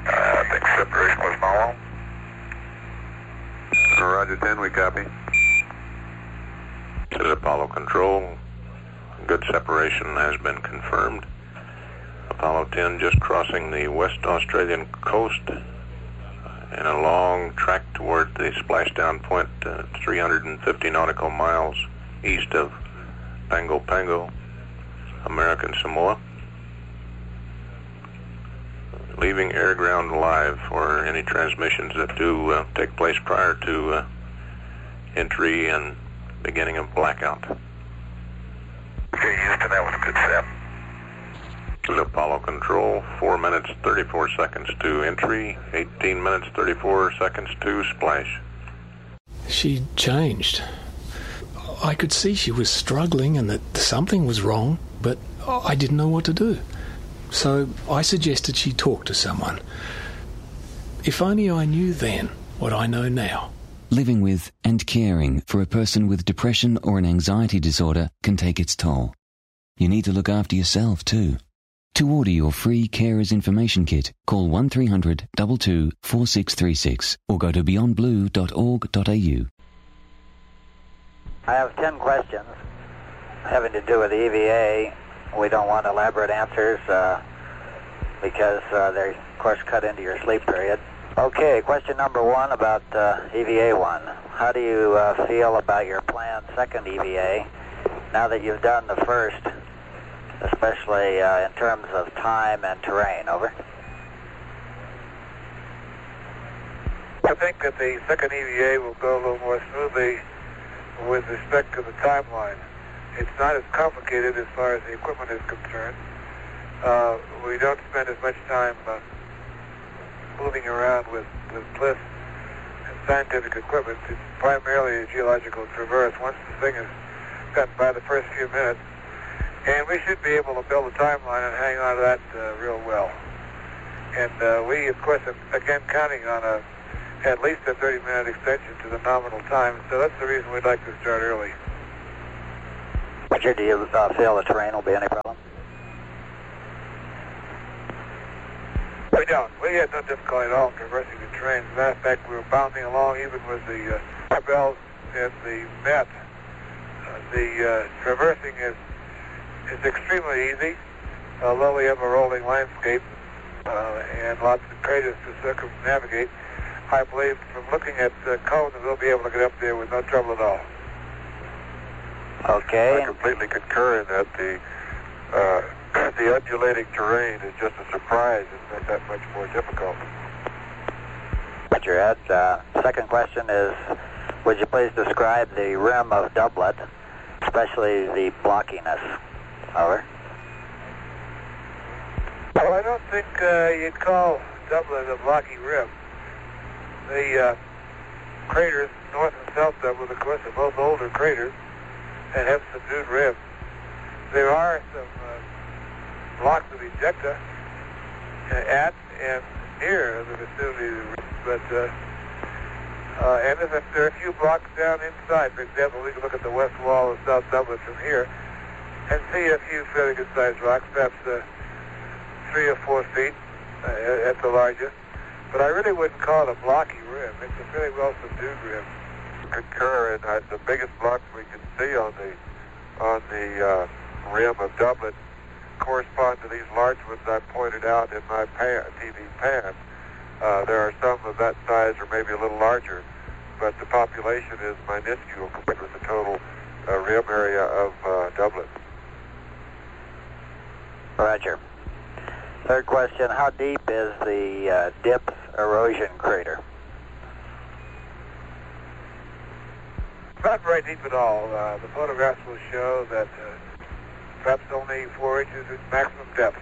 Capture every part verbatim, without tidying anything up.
I think separation was follow. Roger ten, we copy. This is Apollo Control. Good separation has been confirmed. Apollo ten just crossing the West Australian coast in a long track toward the splashdown point, uh, three hundred fifty nautical miles east of Pago Pago, American Samoa. Leaving air ground live for any transmissions that do uh, take place prior to uh, entry and beginning of blackout. Okay, Houston, that was a good step. This is Apollo Control, four minutes, thirty-four seconds to entry, eighteen minutes, thirty-four seconds to splash. She changed. I could see she was struggling and that something was wrong, but I didn't know what to do. So I suggested she talk to someone. If only I knew then what I know now. Living with and caring for a person with depression or an anxiety disorder can take its toll. You need to look after yourself too. To order your free Carers Information Kit, call one three hundred, two two, four six three six or go to beyond blue dot org dot a u. I have ten questions having to do with the E V A. We don't want elaborate answers uh, because uh, they, of course, cut into your sleep period. Okay, question number one about uh, E V A one. How do you uh, feel about your planned second E V A now that you've done the first, especially uh, in terms of time and terrain? Over. I think that the second E V A will go a little more smoothly with respect to the timeline. It's not as complicated as far as the equipment is concerned. Uh, we don't spend as much time uh, moving around with, with bliss and scientific equipment. It's primarily a geological traverse once the thing is gotten by the first few minutes. And we should be able to build a timeline and hang on to that uh, real well. And uh, we, of course, are again counting on a, at least a thirty minute extension to the nominal time. So that's the reason we'd like to start early. Roger, do you uh, feel the terrain will be any problem? We don't. We had no difficulty at all in traversing the terrain. As a matter of fact, we were bounding along even with the uh, bells and the net. Uh, the uh, traversing is is extremely easy, although we have a rolling landscape uh, and lots of craters to circumnavigate. I believe from looking at the cone that we'll be able to get up there with no trouble at all. Okay. I completely concur in that. The uh, the undulating terrain is just a surprise. It's not that much more difficult. Roger, Ed. Uh, second question is, would you please describe the rim of Doublet, especially the blockiness? Over. Well, I don't think uh, you'd call Doublet a blocky rim. The uh, craters, north and south Doublet, of course, are both older craters and have subdued rims. There are some uh, blocks of ejecta uh, at and near the vicinity of the rims, but uh, uh, and if there are a few blocks down inside. For example, we can look at the west wall of South Doublet from here and see a few fairly good-sized rocks, perhaps uh, three or four feet uh, at the largest. But I really wouldn't call it a blocky rim. It's a fairly well-subdued rim. Concur, and uh, the biggest blocks we can see on the on the uh, rim of Doublet correspond to these large ones I pointed out in my pan, T V pan. Uh, there are some of that size or maybe a little larger, but the population is minuscule compared with the total uh, rim area of uh, Doublet. Roger. Third question, how deep is the uh, dip erosion crater? Not very deep at all. Uh, the photographs will show that uh, perhaps only four inches is maximum depth.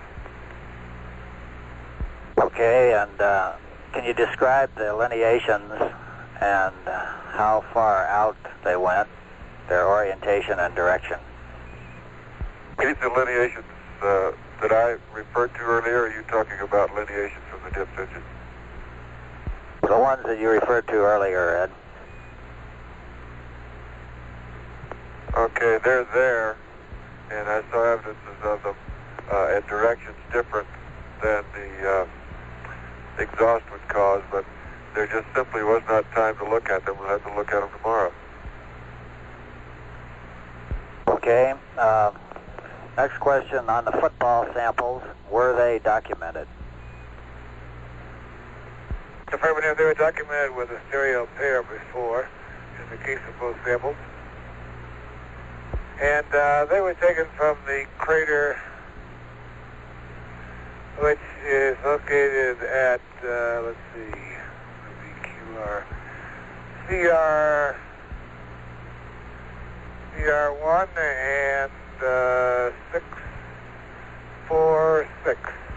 Okay, and uh, can you describe the lineations and uh, how far out they went, their orientation and direction? These delineations uh, that I referred to earlier, are you talking about lineations from the dip engine? The ones that you referred to earlier, Ed. Okay, they're there, and I saw evidences of them uh, at directions different than the uh, exhaust would cause, but there just simply was not time to look at them. We'll have to look at them tomorrow. Okay. Uh, next question on the football samples. Were they documented? Affirmative, they were documented with a stereo pair before, in the case of both samples. And uh, they were taken from the crater, which is located at, uh, let's see, Q R, C R, C R one and uh, six four six.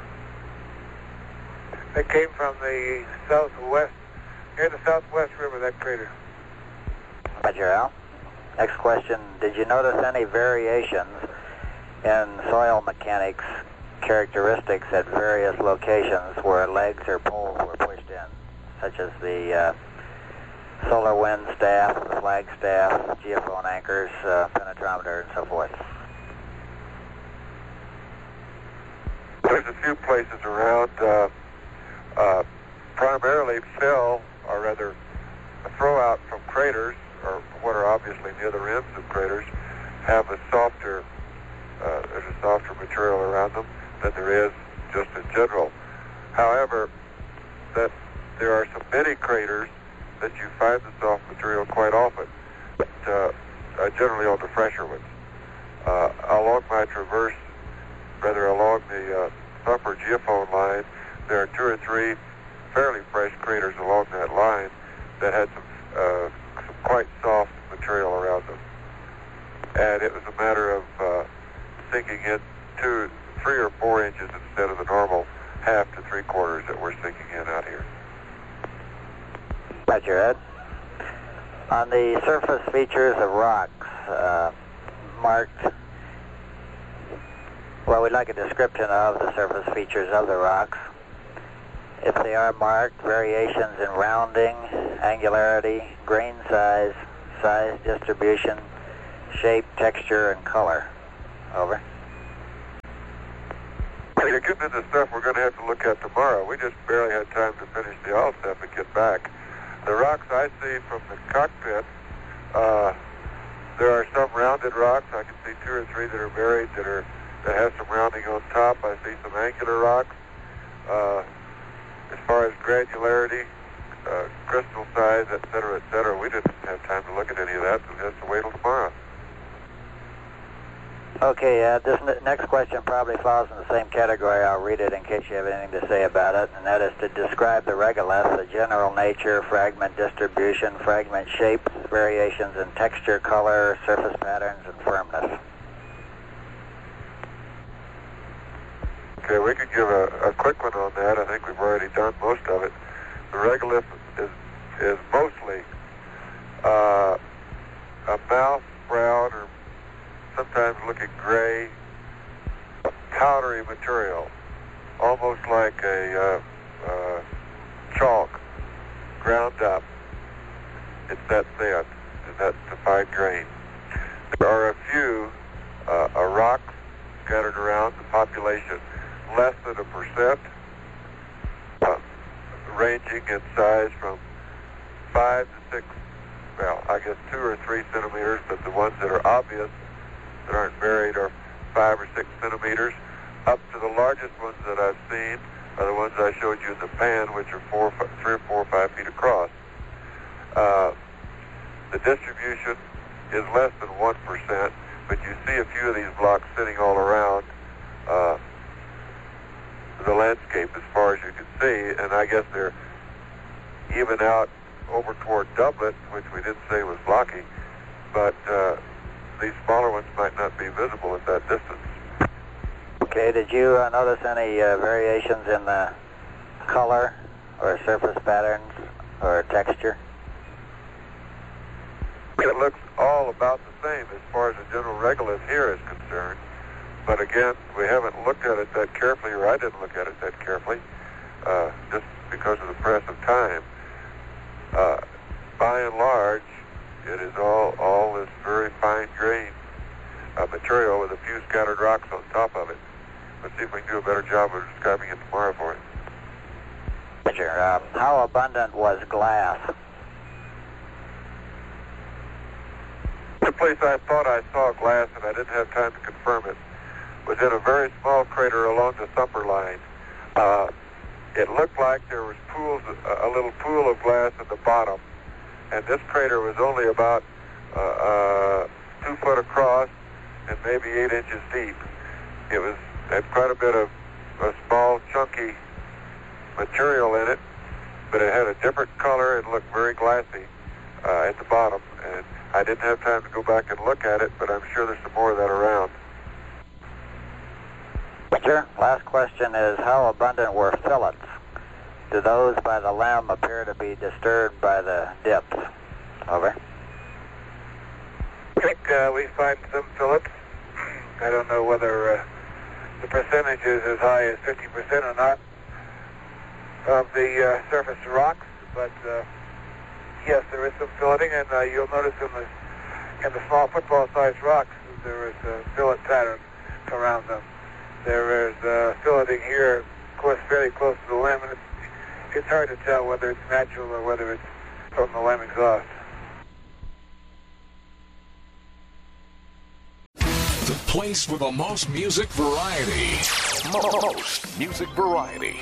They came from the southwest, near the southwest rim of that crater. Roger, Al. Next question. Did you notice any variations in soil mechanics characteristics at various locations where legs or poles were pushed in, such as the uh, solar wind staff, the flag staff, geophone anchors, uh, penetrometer, and so forth? There's a few places around, uh, uh, primarily fill, or rather a throw out from craters, or what are obviously near the rims of craters, have a softer, uh, there's a softer material around them than there is just in general. However, that there are some many craters that you find the soft material quite often, but uh, uh, generally on the fresher ones. Uh, along my traverse, rather along the uh, upper geophone line, there are two or three fairly fresh craters along that line that had some, uh, some quite soft material around them. And it was a matter of uh, sinking in two, three or four inches instead of the normal half to three quarters that we're sinking in out here. Roger, Ed. On the surface features of rocks uh, marked, well, we'd like a description of the surface features of the rocks. If they are marked, variations in rounding, angularity, grain size, size distribution, shape, texture, and color. Over. You're getting into stuff we're going to have to look at tomorrow. We just barely had time to finish the all stuff and get back. The rocks I see from the cockpit, uh, there are some rounded rocks. I can see two or three that are buried that are that have some rounding on top. I see some angular rocks. Uh, as far as granularity, uh, crystal size, et cetera, et cetera, we didn't have time to look at any of that. We'll have to wait till tomorrow. Okay, uh, this n- next question probably falls in the same category. I'll read it in case you have anything to say about it, and that is to describe the regolith, the general nature, fragment distribution, fragment shape, variations in texture, color, surface patterns, and firmness. Okay, we could give a, a quick one on that. I think we've already done most of it. The regolith is, is mostly uh, a mouth, brown, or sometimes looking gray, a powdery material, almost like a uh, uh, chalk, ground up. It's that thin, and that's the fine grain. There are a few uh, uh, rocks scattered around the population, less than a percent, uh, ranging in size from five to six, well, I guess two or three centimeters, but the ones that are obvious that aren't buried are five or six centimeters. Up to the largest ones that I've seen are the ones I showed you in the pan, which are four, five, three or four or five feet across. Uh, the distribution is less than one percent, but you see a few of these blocks sitting all around uh, the landscape as far as you can see, and I guess they're even out over toward Dublin, which we didn't say was blocky, but uh, these smaller ones might not be visible at that distance. Okay, did you uh, notice any uh, variations in the color or surface patterns or texture? It looks all about the same as far as the general regolith here is concerned, but again, we haven't looked at it that carefully, or I didn't look at it that carefully, uh, just because of the press of time. Uh, by and large, it is all, all this very fine grain uh, material with a few scattered rocks on top of it. Let's see if we can do a better job of describing it tomorrow for you. Roger. Um, how abundant was glass? The place I thought I saw glass, and I didn't have time to confirm it, was in a very small crater along the Thumper line. Uh, it looked like there was pools, a little pool of glass at the bottom, and this crater was only about uh, uh, two foot across and maybe eight inches deep. It was had quite a bit of a small, chunky material in it, but it had a different color and looked very glassy uh, at the bottom. And I didn't have time to go back and look at it, but I'm sure there's some more of that around. Roger. Last question is, how abundant were fillets? Do those by the limb appear to be disturbed by the dips? Over. I think uh, we find some fillets. I don't know whether uh, the percentage is as high as fifty percent or not of the uh, surface rocks, but uh, yes, there is some filleting, and uh, you'll notice in the in the small football-sized rocks there is a fillet pattern around them. There is uh, filleting here, of course, very close to the limb, and it's, it's hard to tell whether it's natural or whether it's from the limb exhaust. The place with the most music variety. Most music variety.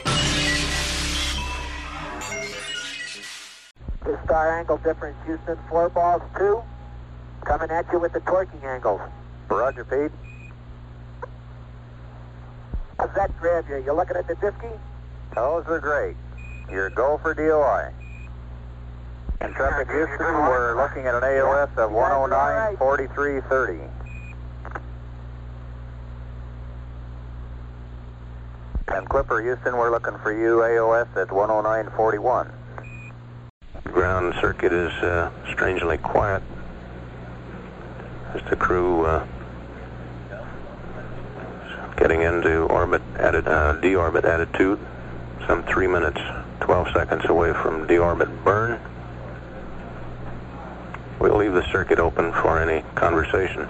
The star angle difference, Houston, four balls, two. Coming at you with the torquing angles. Roger, Pete. How's that grab you? You looking at the Diffkey? Those are great. Your go for D O I. Intrepid Houston, we're looking at an A O S of one oh nine forty-three thirty. And Clipper Houston, we're looking for you, A O S at one oh nine forty-one. Ground circuit is uh, strangely quiet as the crew uh, getting into orbit, atti- uh, deorbit attitude, some three minutes, twelve seconds away from deorbit burn. We'll leave the circuit open for any conversation.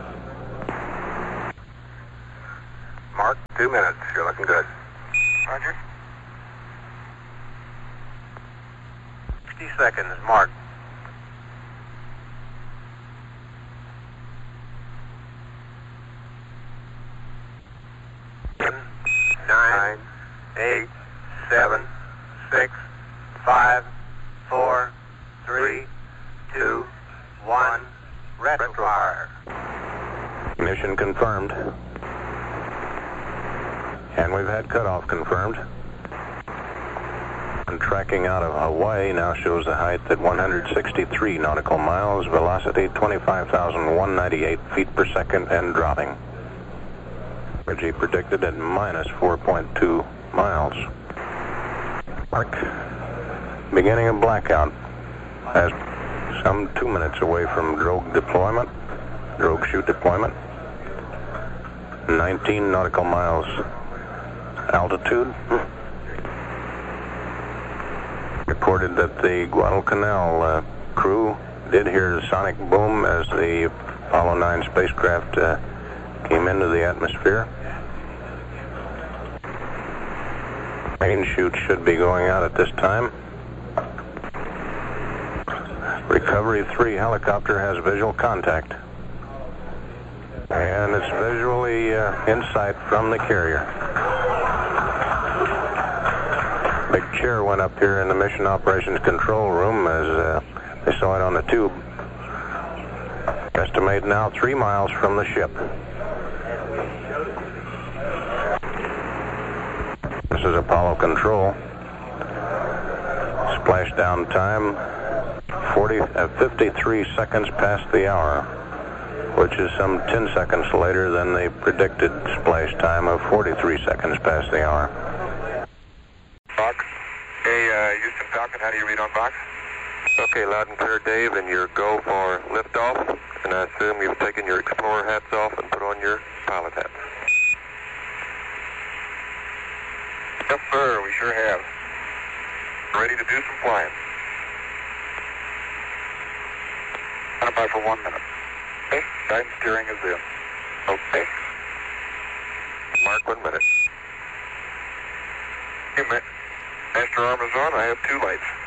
Mark, two minutes. You're looking good. Roger. sixty seconds, Mark. Nine, eight, seven, six, five, four, three, two, one, retro fire. Mission confirmed. And we've had cutoff confirmed. And tracking out of Hawaii now shows the height at one hundred sixty-three nautical miles, velocity twenty-five thousand one hundred ninety-eight feet per second and dropping. Energy predicted at minus four point two miles. Mark. Beginning of blackout. As some two minutes away from drogue deployment, drogue chute deployment. nineteen nautical miles altitude. Reported that the Guadalcanal uh, crew did hear the sonic boom as the Apollo nine spacecraft uh, came into the atmosphere. Main chute should be going out at this time. Recovery three helicopter has visual contact. And it's visually uh, in sight from the carrier. Big chair went up here in the Mission Operations Control Room as uh, they saw it on the tube. Estimate now three miles from the ship. This is Apollo Control. Splashdown time forty, uh, fifty-three seconds past the hour, which is some ten seconds later than the predicted splash time of forty-three seconds past the hour. Box. Hey, uh, Houston Falcon, how do you read on box? Okay, loud and clear, Dave, and your go for liftoff. And I assume you've taken your Explorer hats off and put on your pilot hats. Yes, sir, we sure have. Ready to do some flying. Stand by for one minute. Okay, guidance steering is in. Okay. Mark, one minute. Two minutes. Master Arm is on. I have two lights.